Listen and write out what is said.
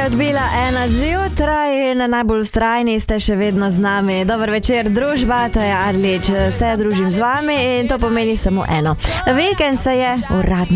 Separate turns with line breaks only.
odbila 1 zjutraj in najbolj vztrajni ste še vedno z nami. Dober večer, družba, to je Adlič, se družim z vami in to pomeni samo eno. Vikend se je uradno